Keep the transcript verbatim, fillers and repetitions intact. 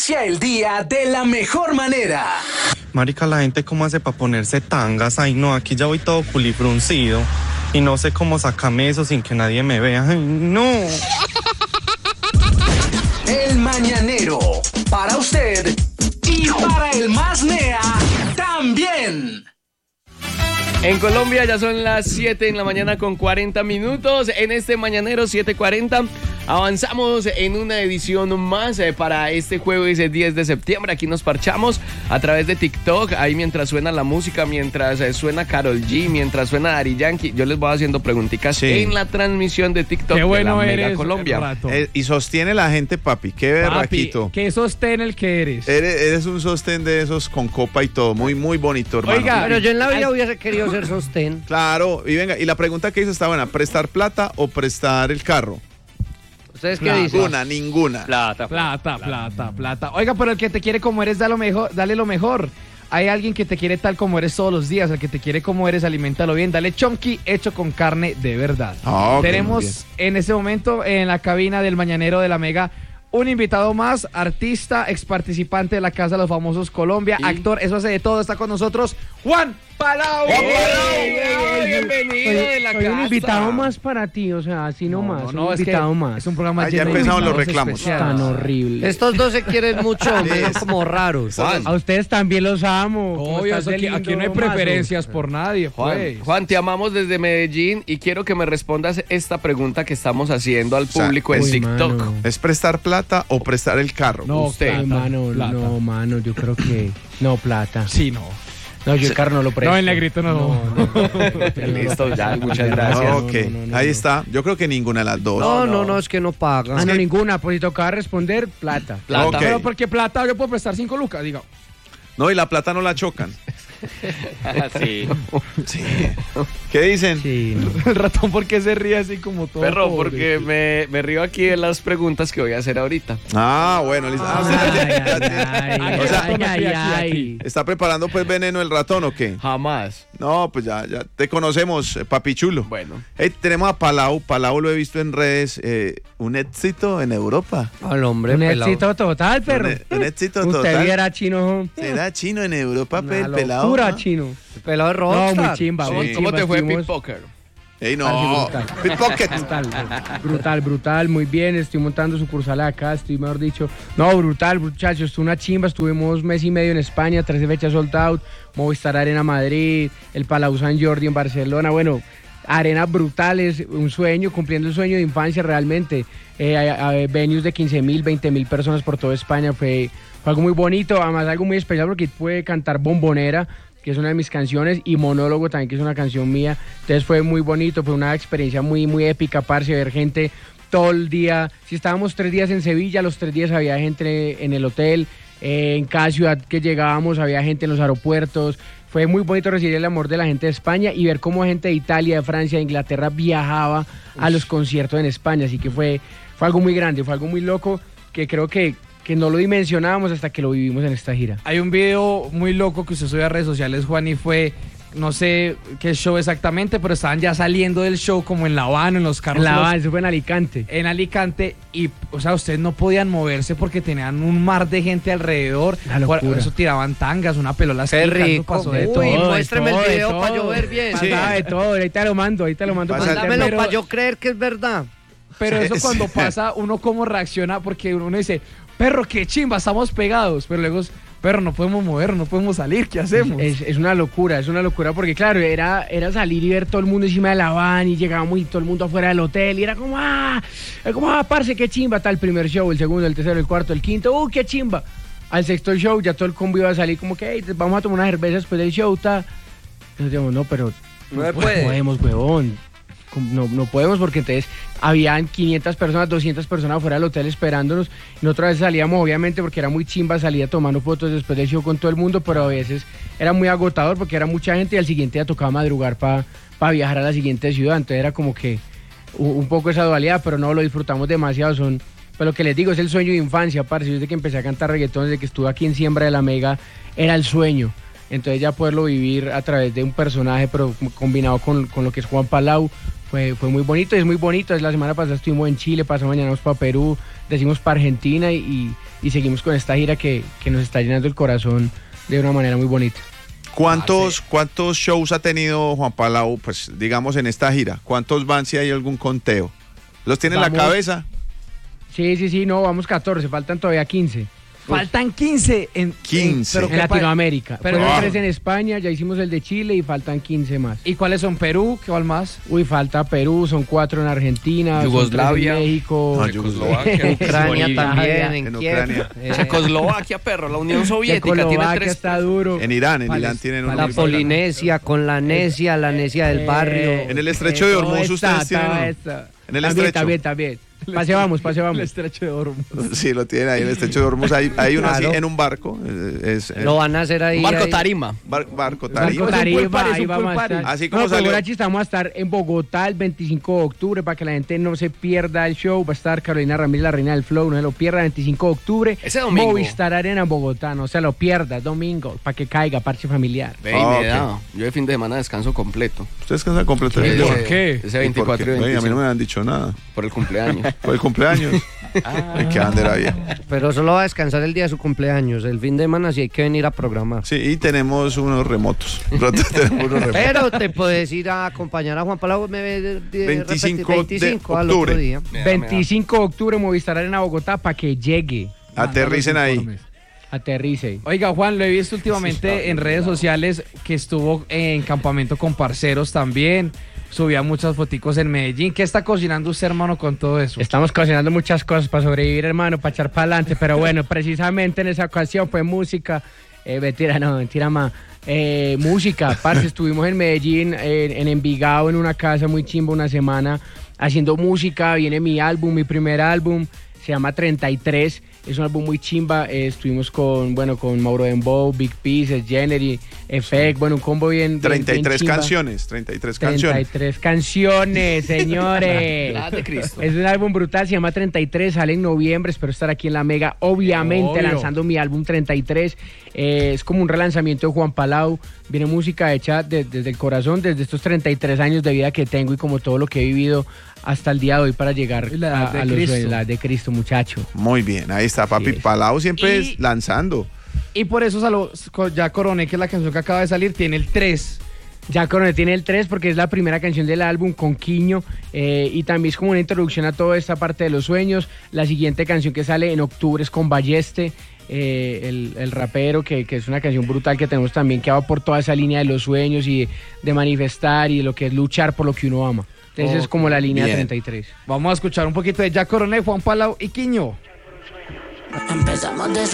Inicia el día de la mejor manera. Marica, la gente cómo hace para ponerse tangas. Ay, no, aquí ya voy todo culifruncido y no sé cómo sacarme eso sin que nadie me vea. Ay, no. El Mañanero, para usted y para el más nea también. En Colombia ya son las siete en la mañana con cuarenta minutos. En este Mañanero siete cuarenta avanzamos en una edición más eh, para este jueves diez de septiembre. Aquí nos parchamos a través de TikTok. Ahí mientras suena la música, mientras eh, suena Karol G, mientras suena Daddy Yankee, yo les voy haciendo preguntitas sí. en la transmisión de TikTok. Qué bueno de la eres, Mega Colombia. Eh, y sostiene la gente, papi. Qué berraquito. Papi, qué sostén el que eres. Eres, eres un sostén de esos con copa y todo. Muy, muy bonito, hermano. Oiga, pero yo en la vida hubiese querido ser sostén. Claro, y venga, y la pregunta que hizo está buena. ¿Prestar plata o prestar el carro? ¿Ustedes qué dicen? Ninguna, ninguna. Plata, plata, plata, plata. Oiga, pero el que te quiere como eres, dale lo mejor, dale lo mejor. Hay alguien que te quiere tal como eres todos los días. El que te quiere como eres, aliméntalo bien. Dale chonky hecho con carne de verdad. Oh, okay, tenemos en este momento en la cabina del Mañanero de la Mega un invitado más, artista, ex participante de la Casa de los Famosos Colombia, ¿Y? actor, eso hace de todo. Está con nosotros Juan Palau. ¡Juan Palau! Bienvenido soy, de la soy casa. un invitado más para ti, o sea, así no, nomás. No, no, un es invitado que más. Es un programa ah, lleno ya de empezaron los reclamos. Tan horrible. Estos dos se quieren mucho, menos como raros. Juan. A ustedes también los amo. Obvio, aquí, aquí no hay preferencias mazo? por nadie. Juan, pues. Juan, te amamos desde Medellín y quiero que me respondas esta pregunta que estamos haciendo al público o sea, en uy, TikTok. Mano. ¿Es prestar plata o prestar el carro? No, usted. Ay, mano, plata. no, mano, yo creo que no, plata. Sí, no. No, yo el carro no lo presto. No, el negrito no. no, no, no. Listo, ya, muchas gracias. Ok, no, no, no, ahí está. Yo creo que ninguna de las dos. No, no, no, es que no paga. Ah, no, ninguna. Pues si tocaba responder, plata. Plata. Okay. Pero porque plata yo puedo prestar cinco lucas, diga. No, y la plata no la chocan. sí. sí. ¿Qué dicen? Sí, no. El ratón, ¿por qué se ríe así como todo? Perro, pobre? porque me, me río aquí de las preguntas que voy a hacer ahorita. Ah, bueno, listo. Ah, ay, o sea, ay, ay, ay. ¿está preparando pues veneno el ratón o qué? Jamás. No, pues ya, ya te conocemos, papi chulo. Bueno. Hey, tenemos a Palau. Palau lo he visto en redes. Eh, un éxito en Europa. Al hombre Un pelado. éxito total, perro. Un, un éxito Usted total. Usted era chino. ¿Será chino en Europa, Una el pelado? Pura ¿no? chino. El pelado de rockstar. No, muy chimba. Sí. Muy ¿Cómo chimba, te fue estuvimos... Pickpocket? Ey, no. Pickpocket. Brutal, brutal, brutal, muy bien. Estoy montando sucursal acá, estoy mejor dicho. No, brutal, muchachos, estuvo una chimba. Estuvimos mes y medio en España, trece fechas sold out. Movistar Arena Madrid, el Palau San Jordi en Barcelona. Bueno, arenas brutales, un sueño, cumpliendo el sueño de infancia realmente. Eh, a, a, venues de quince mil, veinte mil personas por toda España. Fue, fue algo muy bonito, además algo muy especial porque pude cantar Bombonera, que es una de mis canciones, y Monólogo también, que es una canción mía. Entonces fue muy bonito, fue una experiencia muy, muy épica, parce, ver gente todo el día. Si estábamos tres días en Sevilla, los tres días había gente en el hotel, eh, en cada ciudad que llegábamos había gente en los aeropuertos. Fue muy bonito recibir el amor de la gente de España y ver cómo gente de Italia, de Francia, de Inglaterra viajaba a los conciertos en España. Así que fue, fue algo muy grande, fue algo muy loco, que creo que que no lo dimensionábamos hasta que lo vivimos en esta gira. Hay un video muy loco que usted subió a redes sociales, Juan, y fue, no sé qué show exactamente, pero estaban ya saliendo del show como en La Habana, en los carros. En La los, Habana, eso fue en Alicante. En Alicante, y, o sea, ustedes no podían moverse porque tenían un mar de gente alrededor. Por eso tiraban tangas, una pelola. Qué rico. Pasó de Uy, todo. muéstreme el video para yo ver bien. Sí. Pasaba de todo, ahí te lo mando, ahí te lo mando. Mándamelo pero, para yo creer que es verdad. Pero eso Sí, cuando sí. pasa, uno cómo reacciona, porque uno dice, perro, qué chimba, estamos pegados, pero luego, perro, no podemos mover, no podemos salir, ¿qué hacemos? Es, es una locura, es una locura, porque claro, era, era salir y ver todo el mundo encima de la van, y llegábamos y todo el mundo afuera del hotel, y era como, ah, era como, ah, parce, qué chimba, está el primer show, el segundo, el tercero, el cuarto, el quinto, uh, qué chimba. Al sexto show ya todo el combo iba a salir como que, hey, vamos a tomar una cerveza después del show, ta. Entonces digamos, no, pero No no, se no puede. podemos, huevón. No, no podemos porque entonces habían quinientas personas, doscientas personas afuera del hotel esperándonos. Y nosotros a veces salíamos, obviamente, porque era muy chimba, salía tomando fotos después del show con todo el mundo, pero a veces era muy agotador porque era mucha gente y al siguiente día tocaba madrugar para pa viajar a la siguiente ciudad. Entonces era como que un poco esa dualidad, pero no, lo disfrutamos demasiado. Son, pues lo que les digo, es el sueño de infancia, parce. Yo desde que empecé a cantar reggaetón, desde que estuve aquí en Siembra de la Mega, era el sueño. Entonces ya poderlo vivir a través de un personaje, pero combinado con, con lo que es Juan Palau, fue, fue muy bonito, es muy bonito. Es la semana pasada estuvimos en Chile, pasado mañana vamos para Perú, decimos para Argentina y, y seguimos con esta gira que, que nos está llenando el corazón de una manera muy bonita. ¿Cuántos, ¿Cuántos shows ha tenido Juan Palau, pues digamos en esta gira? ¿Cuántos van si hay algún conteo? ¿Los tiene en la Vamos. cabeza? Sí, sí, sí, no, vamos catorce, faltan todavía quince. Faltan quince en, quince. en- pero En ¿qué pa- Latinoamérica. pero- Fueron Ah. tres en España, ya hicimos el de Chile y faltan quince más. ¿Y cuáles son? Perú, ¿qué van más? Uy, falta Perú, son cuatro en Argentina, son Yugoslavia. tres en México, Ah, Checoslovaquia. Ucrania Bolivia. también, en, En Kiev. Ucrania. Eh, Checoslovaquia, perro, la Unión Soviética tiene Checoslovaquia tres. está duro. En Irán, en Vale, Irán tienen vale. uno. la Polinesia con la necia, la necia del barrio. Eh, En el estrecho de eh, Hormuz todo ustedes está, tienen todo uno. está. En el También, estrecho. también, también. Pase vamos, pase El vamos. estrecho de Hormuz. Sí, lo tienen ahí en el estrecho de Hormuz. Hay, hay uno Claro. así en un barco. eh, Es, es- Lo van a hacer ahí. Un barco ahí. tarima. bar- barco Barco tarima. Tarima, pool party, es ahí un pool vamos a party. estar. Así como no, pero salió- Borachis, vamos a estar en Bogotá el veinticinco de octubre para que la gente no se pierda el show. Va a estar Carolina Ramírez, la reina del flow, no se lo pierda, el veinticinco de octubre. Ese domingo. Movistar Arena en Bogotá, no se lo pierda, domingo, para que caiga, parche familiar. Ve y Ah, me ok. da. Yo de fin de semana descanso completo. Ustedes cansan completo. Ese- ¿Por qué? Ese ¿Y por veinticuatro qué? y Oye, a mí no veinticinco. me han dicho nada. Por el cumpleaños. Fue el cumpleaños. Ay, qué bandera bien. Pero solo va a descansar el día de su cumpleaños. El fin de semana sí hay que venir a programar. Sí, y tenemos unos remotos. Pronto tenemos unos remotos. Pero te puedes ir a acompañar a Juan Palau. Me ve de- de- veinticinco repetir, veinticinco de al octubre. otro día. Me da, me da. veinticinco de octubre, Movistar Arena Bogotá, para que llegue, Aterricen ahí. aterrice. Oiga, Juan, lo he visto últimamente en redes sociales que estuvo en campamento con parceros también. Subía muchas foticos en Medellín. ¿Qué está cocinando usted, hermano, con todo eso? Estamos cocinando muchas cosas para sobrevivir, hermano, para echar para adelante, pero bueno, precisamente en esa ocasión fue música, eh, mentira, no, mentira más, eh, música, parce, estuvimos en Medellín, eh, en Envigado, en una casa muy chimba, una semana, haciendo música, viene mi álbum, mi primer álbum, se llama treinta y tres, es un álbum muy chimba, eh, estuvimos con, bueno, con Mauro Dembow, Big Pieces, Genery, Effect, bueno, un combo bien, bien- treinta y bien tres chimba. canciones. treinta y tres treinta y canciones. tres canciones, señores. La de Cristo. Es un álbum brutal, se llama treinta y tres, sale en noviembre, espero estar aquí en la Mega, obviamente Obvio. lanzando mi álbum treinta y tres, eh, es como un relanzamiento de Juan Palau, viene música hecha de- desde el corazón, desde estos treinta y tres años de vida que tengo y como todo lo que he vivido hasta el día de hoy para llegar Y la edad a, de a los Cristo. sueños, la edad de Cristo, muchacho. Muy bien, ahí está, papi. Sí es. Palau siempre Y- es lanzando. Y por eso salo- ya coroné que la canción que acaba de salir tiene el tres. Ya Coronel tiene el tres porque es la primera canción del álbum con Quiño eh, y también es como una introducción a toda esta parte de los sueños. La siguiente canción que sale en octubre es con Balleste, eh, el, el rapero, que, que es una canción brutal que tenemos también que va por toda esa línea de los sueños y de, de manifestar y de lo que es luchar por lo que uno ama. Entonces es Ok, como la línea bien. treinta y tres. Vamos a escuchar un poquito de Ya Coroné, Juan Palau y Quiño. Empezamos de